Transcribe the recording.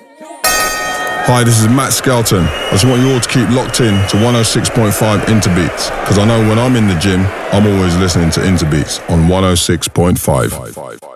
Hi, this is Matt Skelton. I just want you all to keep locked in to 106.5 Interbeats, because I know when I'm in the gym, I'm always listening to Interbeats on 106.5.